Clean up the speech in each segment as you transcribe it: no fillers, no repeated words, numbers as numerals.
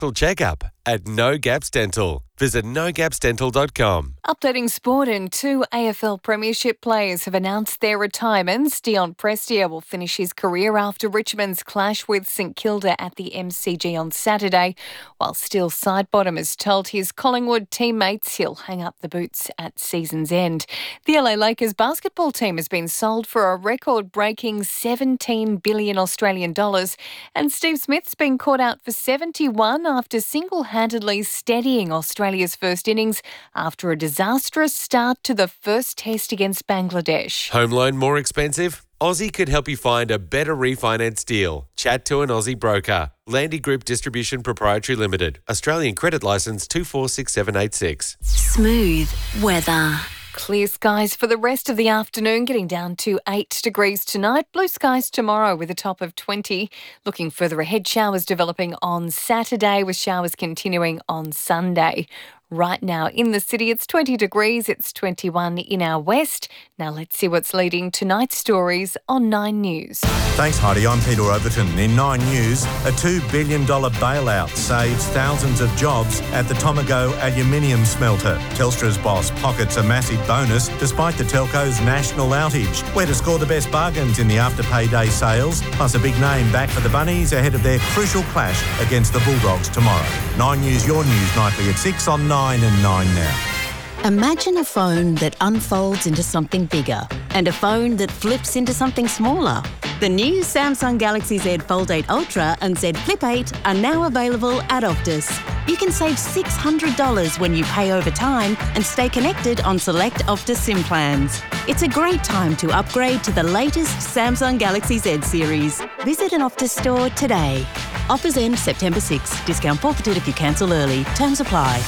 checkup at No Gaps Dental. Visit nogapsdental.com. Updating sport, and 2 AFL Premiership players have announced their retirements. Dion Prestia will finish his career after Richmond's clash with St Kilda at the MCG on Saturday, while Steele Sidebottom has told his Collingwood teammates he'll hang up the boots at season's end. The LA Lakers basketball team has been sold for a record-breaking $17 billion Australian dollars, and Steve Smith's been caught out for 71 after single-handedly steadying Australia's first innings after a disastrous start to the first test against Bangladesh. Home loan more expensive? Aussie could help you find a better refinance deal. Chat to an Aussie broker. Landy Group Distribution Proprietary Limited. Australian credit licence 246786. Smooth weather. Clear skies for the rest of the afternoon, getting down to 8 degrees tonight. Blue skies tomorrow with a top of 20. Looking further ahead, showers developing on Saturday with showers continuing on Sunday. Right now in the city, it's 20 degrees. It's 21 in our west. Now let's see what's leading tonight's stories on 9 News. Thanks, Heidi. I'm Peter Overton. In 9 News, a $2 billion bailout saves thousands of jobs at the Tomago aluminium smelter. Telstra's boss pockets a massive bonus despite the telco's national outage. Where to score the best bargains in the after-payday sales, plus a big name back for the Bunnies ahead of their crucial clash against the Bulldogs tomorrow. 9 News, your news nightly at 6 on 9 and 9 now. Imagine a phone that unfolds into something bigger and a phone that flips into something smaller. The new Samsung Galaxy Z Fold 8 Ultra and Z Flip 8 are now available at Optus. You can save $600 when you pay over time and stay connected on select Optus SIM plans. It's a great time to upgrade to the latest Samsung Galaxy Z series. Visit an Optus store today. Offers end September 6. Discount forfeited if you cancel early. Terms apply.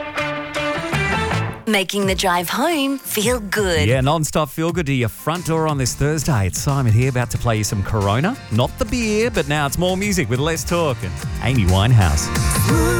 Making the drive home feel good. Yeah, non-stop feel good to your front door on this Thursday. It's Simon here, about to play you some Corona. Not the beer, but now it's more music with less talk and Amy Winehouse.